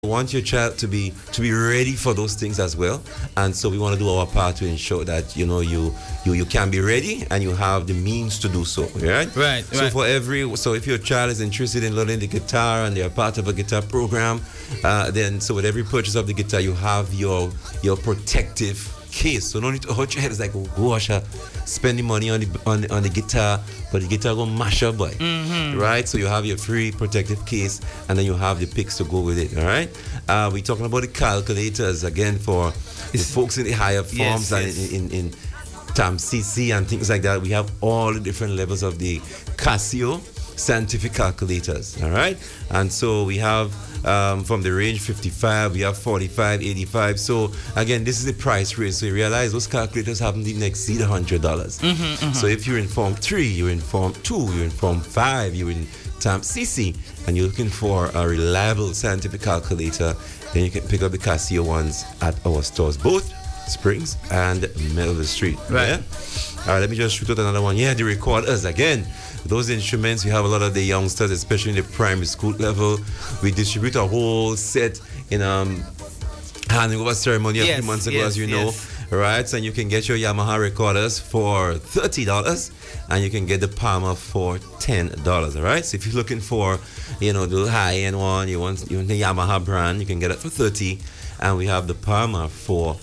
want your child to be ready for those things as well, and so we want to do our part to ensure that you can be ready and you have the means to do so. Right. So if your child is interested in learning the guitar and they are part of a guitar program, then with every purchase of the guitar you have your protective case. So no need to hurt your head. It's like, oh gosh, spending money on the guitar, but the guitar gonna mash up, boy. Right? So you have your free protective case, and then you have the picks to go with it. All right. We're talking about the calculators again for the folks in the higher forms and in TAMCC and things like that. We have all the different levels of the Casio scientific calculators. All right. And so we have from the range 55, we have 45, 85. So again, this is the price range. So you realize those calculators haven't even exceed $100. So if you're in Form 3, you're in Form 2, you're in Form 5, you're in TAMCC, and you're looking for a reliable scientific calculator, then you can pick up the Casio ones at our stores, both Springs and Melville Street. Right. Yeah? All right, let me just shoot out another one. Yeah, the recorders again. Those instruments, we have a lot of the youngsters, especially in the primary school level. We distribute a whole set in handing over ceremony a few months ago, as you know. Right, so you can get your Yamaha recorders for $30, and you can get the Palmer for $10. All right, so if you're looking for, the high-end one, you want the Yamaha brand, you can get it for $30, and we have the Palmer for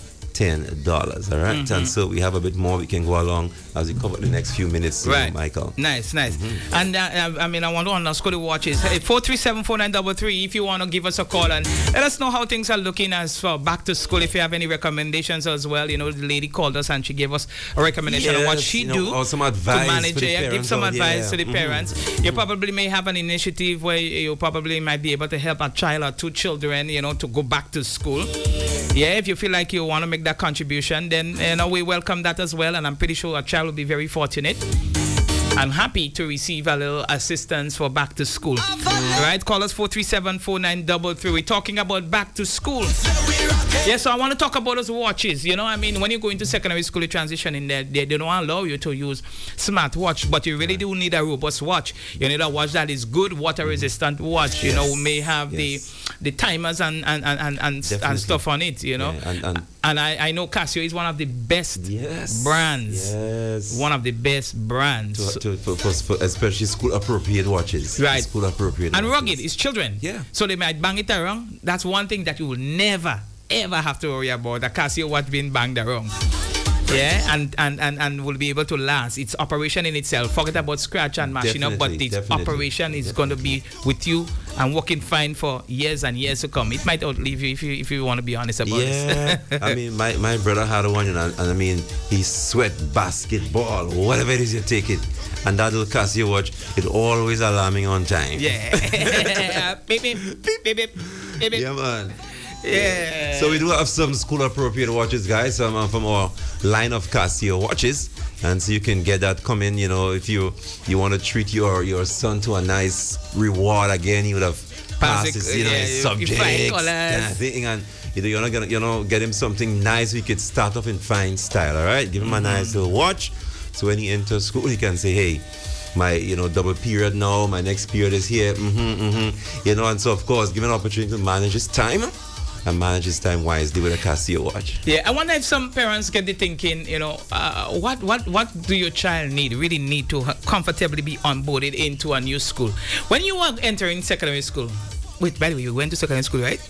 $10. All right, and so we have a bit more. We can go along as we cover the next few minutes, Michael. Nice. And I want to underscore the watches. 437-4933. If you want to give us a call and let us know how things are looking as for back to school. If you have any recommendations as well, the lady called us and she gave us a recommendation on what she do or some advice to manage. For the parents, give some advice to the parents. You probably may have an initiative where you probably might be able to help a child or two children, to go back to school. Yeah, if you feel like you want to make that contribution, then we welcome that as well, and I'm pretty sure a child will be very fortunate. I'm happy to receive a little assistance for back to school. Right? Call us 437-4933. We're talking about back to school. Yeah, so I want to talk about those watches. When you go into secondary school, you transition in there, they don't allow you to use smartwatch, but you really do need a robust watch. You need a watch that is good, water-resistant watch. May have the timers and stuff on it. And I know Casio is one of the best brands. Yes. One of the best brands. For especially school appropriate watches. Right. School appropriate. And watches. rugged, it's children. Yeah. So they might bang it around. That's one thing that you will never, ever have to worry about. A Casio watch being banged around. Yeah, and will be able to last. Its operation in itself. Forget about scratch and mashing up, but its operation is going to be with you and working fine for years and years to come. It might outlive you if you want to be honest about it. Yeah, my brother had one, and he sweat basketball, whatever it is you take it, and that little Casio watch, it always alarming on time. Yeah. Beep, beep, beep, beep, beep, beep. Yeah, man. Yeah. So we do have some school appropriate watches, guys, from our line of Casio watches, and so you can get that coming. If you want to treat your son to a nice reward again, he would have passed his subjects, and you're not gonna get him something nice. We could start off in fine style. All right, give him a nice little watch, so when he enters school, he can say, hey, my double period now, my next period is here, and so of course give him an opportunity to manage his time and manage his time wisely with a Casio watch. Yeah, I wonder if some parents get to thinking, what do your child really need to comfortably be onboarded into a new school? When you are entering secondary school, wait, by the way, you went to secondary school, right?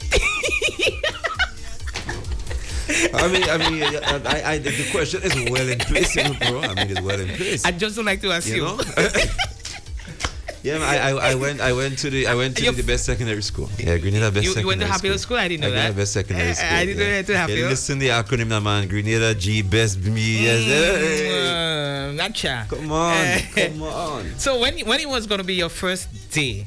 The question is well in place, bro. It's well in place. I just don't like to ask you. Yeah, I went to the best secondary school. Yeah, Grenada Best Secondary School. You went to Hatfield School? I didn't know that. Grenada Best Secondary School. I didn't know to Hatfield. Yeah, listen the acronym, man. Grenada G Best Me. Gotcha. Come on. So when it was going to be your first day,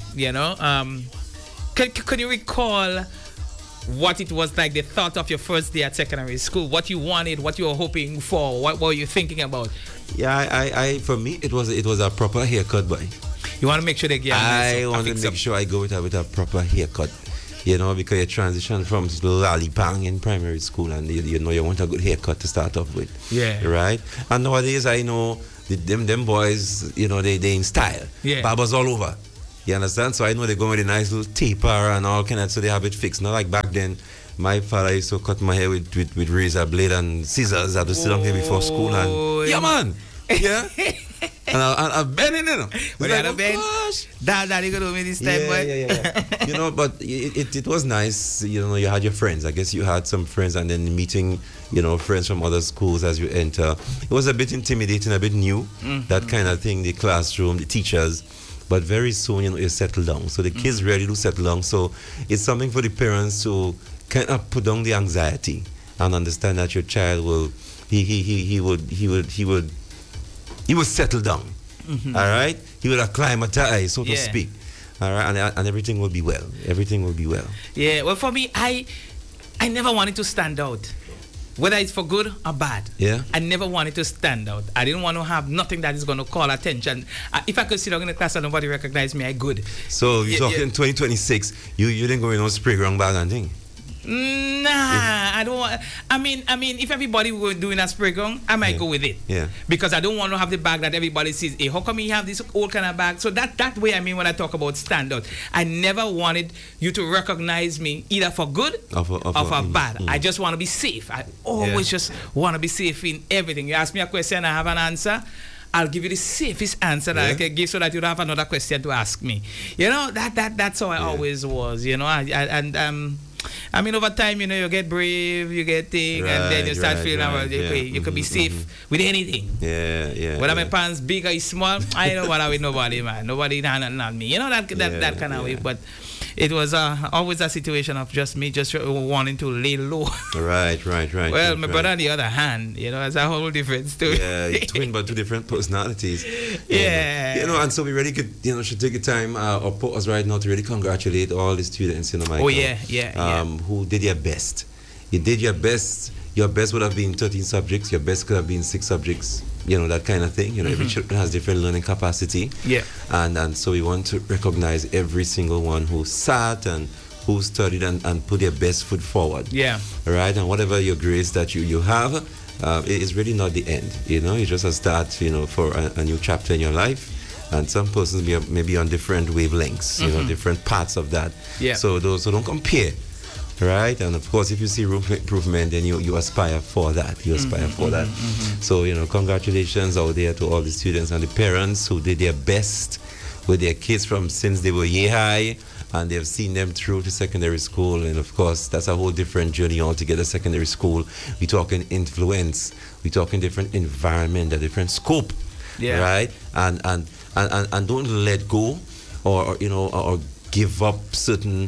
could you recall what it was like, the thought of your first day at secondary school, what you wanted, what you were hoping for, what were you thinking about? Yeah, I for me it was a proper haircut, boy. You want to make sure they get. I want to make sure I go with a proper haircut, because you transition from lollipang in primary school, and you want a good haircut to start off with. Yeah. Right. And nowadays I know them boys, they in style. Yeah. Barbers all over. You understand? So I know they go with a nice little taper and all kind of, so they have it fixed. Not like back then. My father used to cut my hair with razor blade and scissors. I had to sit down here before school and yeah, man, yeah. And I bend it, you know. But like, oh gosh, that you gonna do me this time, boy. Yeah. You know, but it was nice. You know, you had your friends. I guess you had some friends, and then meeting, you know, friends from other schools as you enter. It was a bit intimidating, a bit new, that kind of thing. The classroom, the teachers. But very soon, you know, you settle down. So the kids really do settle down. So it's something for the parents to kind of put down the anxiety and understand that your child will, he would settle down. All right, he will acclimatize, so to speak. All right, and everything will be well. Everything will be well. Yeah. Well, for me, I never wanted to stand out. Whether it's for good or bad, I never wanted to stand out. I didn't want to have nothing that is going to call attention. If I could sit down in the class and nobody recognize me, I good. So you're talking 2026, you didn't go in no spray ground bag and thing? Nah, I don't want. I mean, if everybody were doing a spray gun, I might go with it. Yeah. Because I don't want to have the bag that everybody sees. Hey, how come you have this old kind of bag? So that way, I mean, when I talk about standout, I never wanted you to recognize me either for good or for bad. I just want to be safe. I always just want to be safe in everything. You ask me a question, I have an answer. I'll give you the safest answer that I can give so that you don't have another question to ask me. You know, that's how I always was. You know, I mean, over time, you know, you get brave, you get thing, and then you start feeling okay, you can be safe with anything. Yeah. Whether my pants big or small, I don't bother with nobody, man. Nobody not me. You know, that kind of way. But it was always a situation of just me just wanting to lay low. Right. Well, my brother, on the other hand, you know, it's a whole different story. Yeah, twin, but two different personalities. Yeah. You know, and so we really could, you know, should take the time or pause right now to really congratulate all the students, you know, Michael. Oh, yeah. Who did their best. You did your best. Your best would have been 13 subjects. Your best could have been 6 subjects. You know, that kind of thing. You know, every child has different learning capacity. Yeah. And so we want to recognize every single one who sat and who studied and put their best foot forward. Yeah. Right? And whatever your grades that you have, it is really not the end. You know, it's just a start, you know, for a new chapter in your life. And some persons may be on different wavelengths, you know, different parts of that. Yeah. So don't compare. Right, and of course, if you see room for improvement, then you aspire for that. You aspire for that. So, you know, congratulations out there to all the students and the parents who did their best with their kids from since they were year high, and they've seen them through to secondary school. And of course, that's a whole different journey altogether. Secondary school, we're talking influence, we're talking different environment, a different scope. Yeah. Right, and don't let go, or you know, or give up certain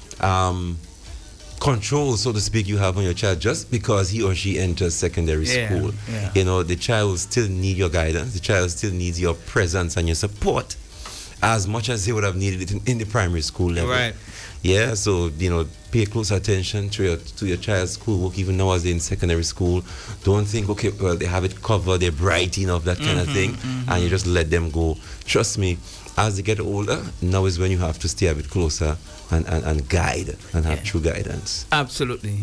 control, so to speak, you have on your child just because he or she enters secondary school. Yeah. You know, the child will still need your guidance. The child still needs your presence and your support as much as they would have needed it in the primary school level. Right. Yeah, so, you know, pay close attention to your child's schoolwork, even now as they're in secondary school. Don't think, okay, well, they have it covered, they're bright enough, that kind of thing, and you just let them go. Trust me, as they get older, now is when you have to stay a bit closer and guide and have true guidance. Absolutely.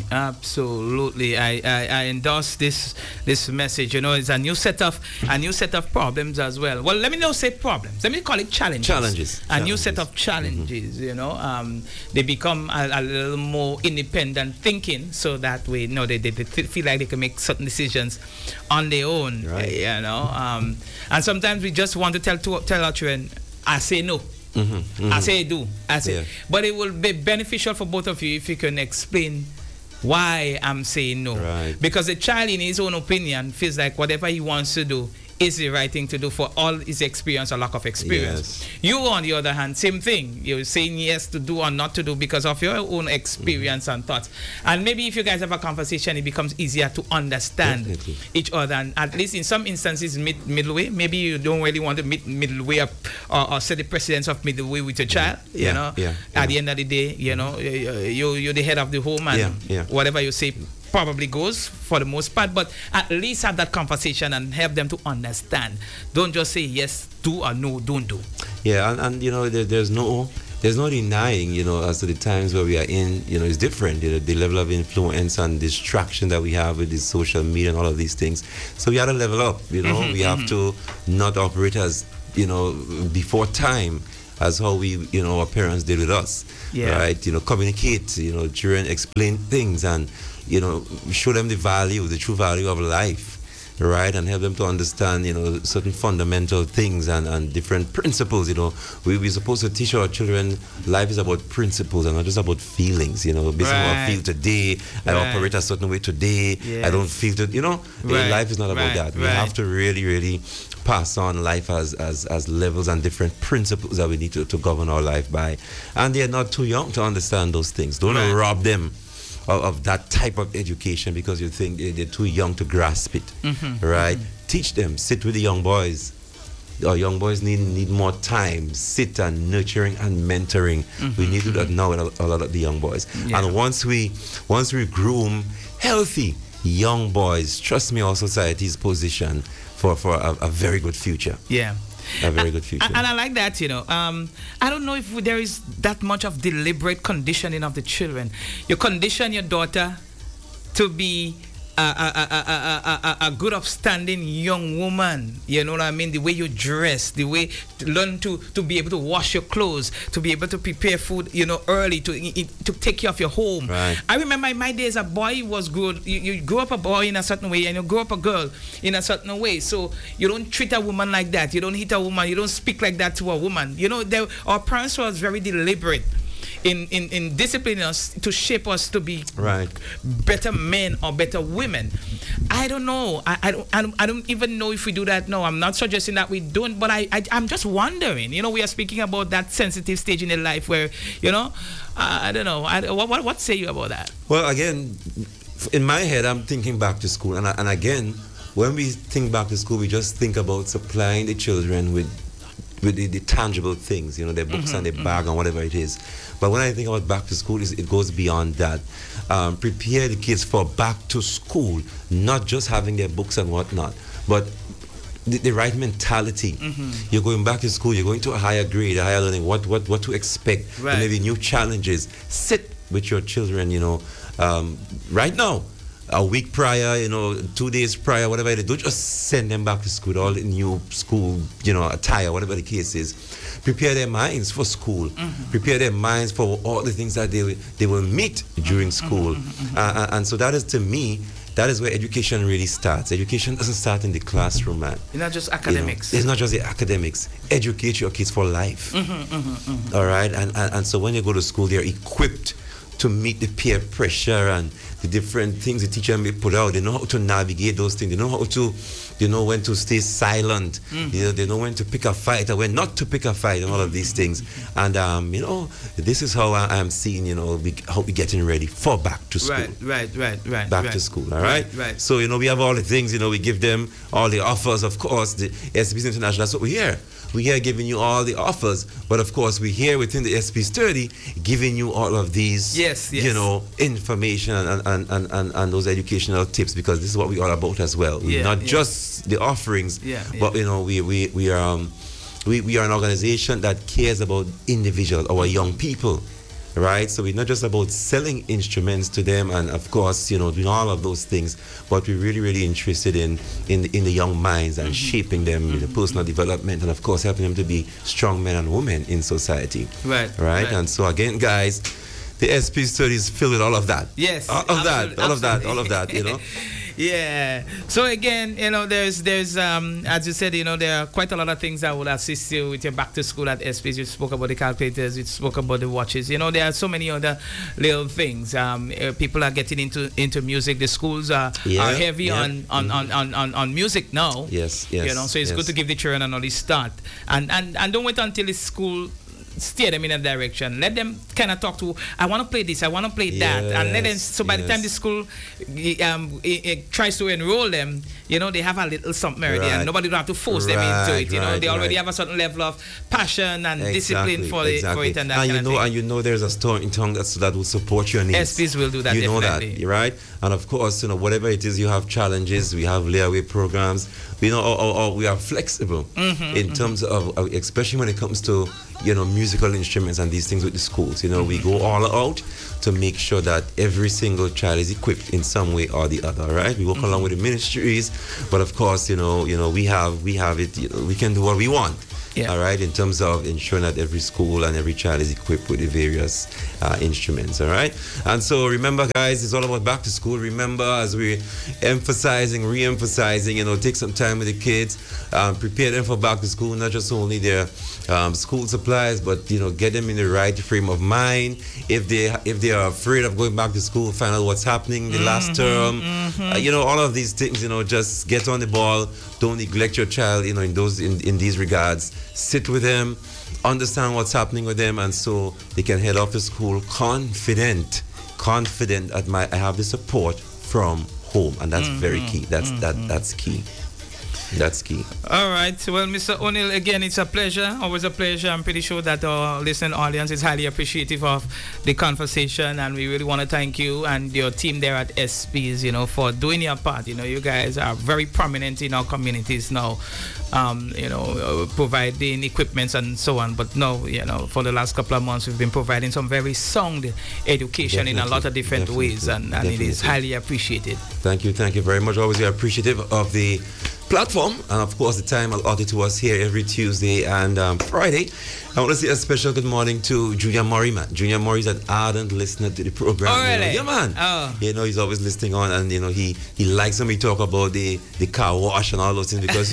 I endorse this message. You know, it's a new set of problems as well. Well, let me not say problems. Let me call it challenges. A new set of challenges. You know, they become a little more independent thinking, so that way, you know, they feel like they can make certain decisions on their own. Right. You know, and sometimes we just want to tell our children, I say no. I say do. But it will be beneficial for both of you if you can explain why I'm saying no. Right. Because the child, in his own opinion, feels like whatever he wants to do is the right thing to do for all his experience or lack of experience. Yes. You, on the other hand, same thing. You're saying yes to do or not to do because of your own experience and thoughts. And maybe if you guys have a conversation, it becomes easier to understand each other. And at least in some instances, middle way. Maybe you don't really want to meet middle way or set the precedence of middle way with your child. You know, at the end of the day, you know, you're the head of the home, and whatever you say probably goes for the most part, but at least have that conversation and help them to understand. Don't just say yes, do, or no, don't do. Yeah, and you know, there's no denying, you know, as to the times where we are in, you know, it's different. You know, the level of influence and distraction that we have with this social media and all of these things. So we have to level up, you know. We have to not operate as, you know, before time. as how we, our parents did with us, right? Communicate, children explain things and, show them the true value of life, right? And help them to understand, certain fundamental things and different principles. We're supposed to teach our children life is about principles and not just about feelings. Based on how I feel today, I operate a certain way today. I don't feel life is not about that. We have to really, really pass on life as levels and different principles that we need to govern our life by. And they're not too young to understand those things. Don't rob them of that type of education because you think they're too young to grasp it, right? Teach them, sit with the young boys. Our young boys need more time, sit and nurturing and mentoring. We need to do that now with a lot of the young boys. And once we groom healthy young boys, trust me, our society is positioned for a very good future. A very good future. And I like that, I don't know if there is that much of deliberate conditioning of the children. You condition your daughter to be a good upstanding young woman, you know what I mean? The way you dress, the way to learn to be able to wash your clothes, to be able to prepare food, early, to take care of your home. Right. I remember in my days, a boy was good. You grew up a boy in a certain way, and you grow up a girl in a certain way. So you don't treat a woman like that. You don't hit a woman. You don't speak like that to a woman. Our parents was very deliberate in disciplining us to shape us to be better men or better women. I don't know. I don't even know if we do that now. I'm not suggesting that we don't, but I'm just wondering. We are speaking about that sensitive stage in the life where, I don't know. What say you about that? Well, again, in my head, I'm thinking back to school, and again, when we think back to school, we just think about supplying the children with the tangible things, their books and their bag and whatever it is. But when I think about back to school, it goes beyond that. Prepare the kids for back to school, not just having their books and whatnot, but the right mentality. You're going back to school, you're going to a higher grade, a higher learning, what to expect, maybe new challenges. Sit with your children, right now. A week prior, 2 days prior, whatever it is, don't just send them back to school, all in new school, attire, whatever the case is. Prepare their minds for school. Prepare their minds for all the things that they will meet during school. And so that is, to me, that is where education really starts. Education doesn't start in the classroom, man. It's not just academics. It's not just the academics. Educate your kids for life. All right? And so when you go to school, they're equipped to meet the peer pressure and the different things the teacher may put out. They know how to navigate those things. They know how to, when to stay silent. They know when to pick a fight or when not to pick a fight and all of these things. And, this is how I'm seeing, how we're getting ready for back to school. Right. Back to school, all right? Right. So, we have all the things, we give them all the offers, of course. The SPs International, that's what we're here. We're here giving you all the offers, but of course we're here within the SP Sturdy giving you all of these, information and those educational tips, because this is what we're all about as well. We're not just the offerings, but we are an organization that cares about individuals, our young people. Right, so we're not just about selling instruments to them, and of course, doing all of those things, but we're really, really interested in the young minds and shaping them in the personal development, and of course, helping them to be strong men and women in society. Right. And so again, guys, the SP Sturdy is filled with all of that. Yes, all of that. Yeah. So again, there's as you said, there are quite a lot of things that will assist you with your back to school at SPs. You spoke about the calculators, you spoke about the watches. There are so many other little things. People are getting into music. The schools are heavy on music now. Yes. So it's good to give the children an early start. And don't wait until the school steer them in a direction. Let them kind of talk to, I want to play this, I want to play that, and let them. So by the time the school it tries to enroll them, they have a little something already, and nobody will have to force them into it. They already have a certain level of passion and discipline for it, and that kind of thing. And there's a store in town that will support your needs. SPs will do that. You know definitely. that, right? And of course, whatever it is, you have challenges. We have layaway programs. We are flexible in terms of, especially when it comes to musical instruments and these things with the schools. We go all out to make sure that every single child is equipped in some way or the other, right? We work along with the ministries, but of course, we have it. We can do what we want. All right, in terms of ensuring that every school and every child is equipped with the various instruments. All right, and so remember, guys, it's all about back to school. Remember, as we're emphasizing, re-emphasizing, take some time with the kids, prepare them for back to school, not just only their school supplies, but get them in the right frame of mind. If they are afraid of going back to school, find out what's happening the last term. All of these things. Just get on the ball. Don't neglect your child. In these regards, sit with them, understand what's happening with them, and so they can head off to school confident that I have the support from home, and that's very key. That's key. That's key. All right. Well, Mr. O'Neill, again, it's a pleasure. Always a pleasure. I'm pretty sure that our listening audience is highly appreciative of the conversation, and we really want to thank you and your team there at SPs, for doing your part. You guys are very prominent in our communities now, providing equipments and so on. But no, for the last couple of months, we've been providing some very sound education in a lot of different ways, and it is highly appreciated. Thank you very much. Always appreciative of the platform and of course the time allotted to us here every Tuesday and Friday. I want to say a special good morning to Junior Murray, man. Junior Murray is an ardent listener to the program. Oh, really? Yeah, man. Oh. He's always listening on, and he likes when we talk about the car wash and all those things, because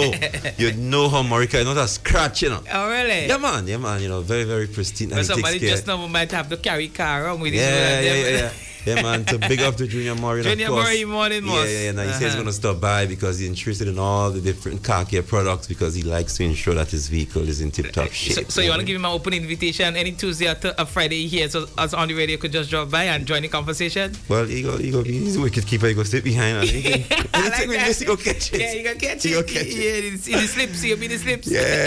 you know how Murray can not a scratch, Oh, really? Yeah, man. Very, very pristine. But somebody just now might have to carry car around with his Yeah. Yeah, man. So big up to Junior Murray. Junior Murray, morning, most. Yeah. Now he says he's going to stop by because he's interested in all the different car care products, because he likes to ensure that his vehicle is in tip-top shape. So you want to give him an open invitation any Tuesday or Friday here, so us on the radio could just drop by and join the conversation? Well, he's a wicked keeper. He go sit behind and anything we miss, he go catch it. Yeah, he go catch it. Yeah, in the slips. He'll be in the slips.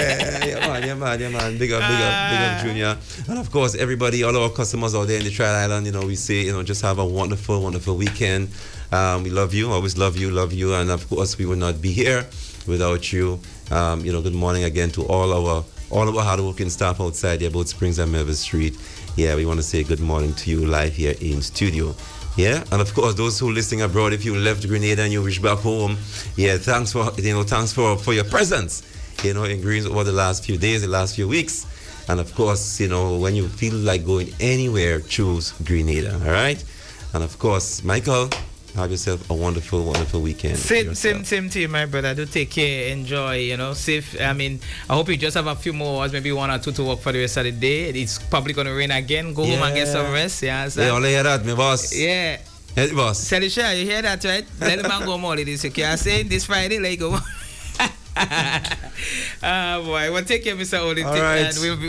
Yeah, man. Big up, Junior. And of course, everybody, all our customers out there in the Trial Island, we say, just have a wonderful weekend. We love you, always love you, and of course we would not be here without you. Good morning again to all our hardworking staff outside there, both Springs and Melville Street. Yeah, we want to say good morning to you live here in studio. Yeah, and of course those who are listening abroad, if you left Grenada and you wish back home, thanks for your presence, in Greens over the last few days, the last few weeks. And of course, when you feel like going anywhere, choose Grenada, all right? And of course, Michael, have yourself a wonderful weekend. Same to you, my brother. Do take care, enjoy, safe. I hope you just have a few more hours, maybe 1 or 2 to work for the rest of the day. It's probably going to rain again. Go home and get some rest. Yeah, only hear that, my boss. Yeah. Hey, boss. Selisha, you hear that, right? Let the man go more this week. I say this Friday, let go. Boy, well, take care, Mr. Odin. All right. And we'll